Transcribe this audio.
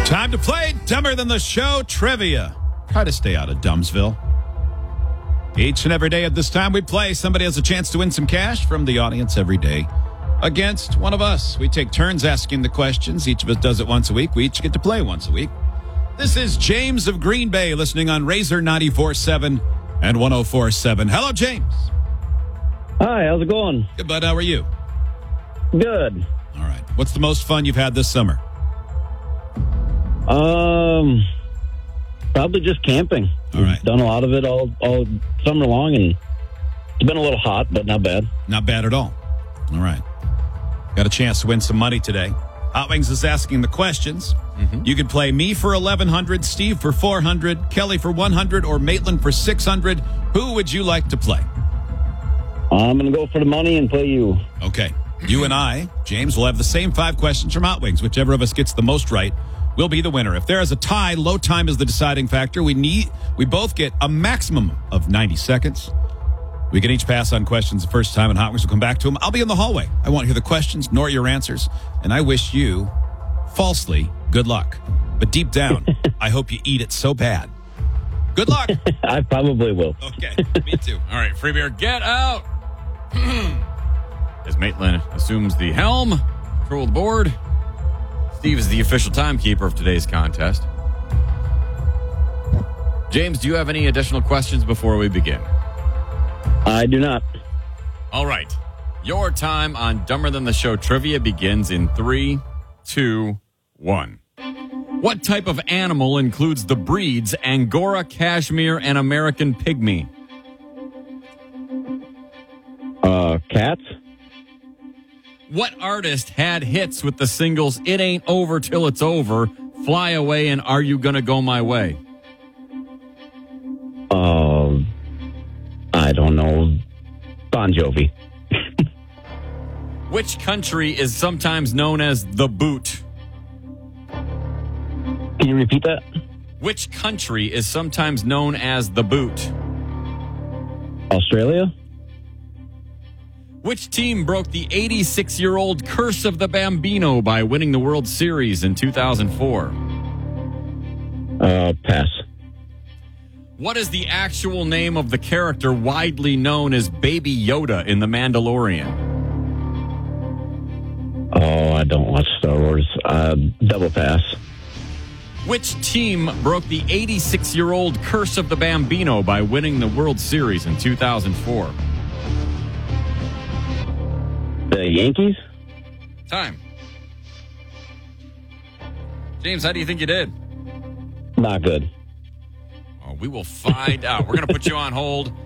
Time to play Dumber Than the Show trivia. Try to stay out of Dumbsville. Each and every day at this time we play, somebody has a chance to win some cash from the audience every day against one of us. We take turns asking the questions. Each of us does it once a week. We each get to play once a week. This is James of Green Bay listening on Razor 94.7 and 104.7. Hello, James. Hi, how's it going? Good, bud. How are you? Good. All right. What's the most fun you've had this summer? Probably just camping. All right. Done a lot of it all summer long, and it's been a little hot, but not bad. Not bad at all. All right. Got a chance to win some money today. Hot Wings is asking the questions. You could play me for $1,100, Steve for $400, Kelly for $100, or Maitland for $600. Who would you like to play? I'm going to go for the money and play you. Okay. You and I, James, will have the same 5 questions from Hot Wings. Whichever of us gets the most right will be the winner. If there is a tie, low time is the deciding factor. We both get a maximum of 90 seconds. We can each pass on questions the first time, and Hot Wings will come back to them. I'll be in the hallway. I won't hear the questions nor your answers, and I wish you, falsely, good luck. But deep down, I hope you eat it so bad. Good luck. I probably will. Okay, me too. All right, free beer, get out. As Maitland assumes the helm, control the board. Steve is the official timekeeper of today's contest. James, do you have any additional questions before we begin? I do not. All right. Your time on Dumber Than the Show trivia begins in 3, 2, 1. What type of animal includes the breeds Angora, Cashmere, and American Pygmy? Cats? What artist had hits with the singles It Ain't Over Till It's Over, Fly Away, and Are You Gonna Go My Way? I don't know. Bon Jovi. Which country is sometimes known as the Boot? Can you repeat that? Which country is sometimes known as the Boot? Australia? Which team broke the 86-year-old curse of the Bambino by winning the World Series in 2004? Pass. What is the actual name of the character widely known as Baby Yoda in The Mandalorian? Oh, I don't watch Star Wars. Double pass. Which team broke the 86-year-old curse of the Bambino by winning the World Series in 2004? The Yankees? Time. James, how do you think you did? Not good. Oh, we will find out. We're going to put you on hold.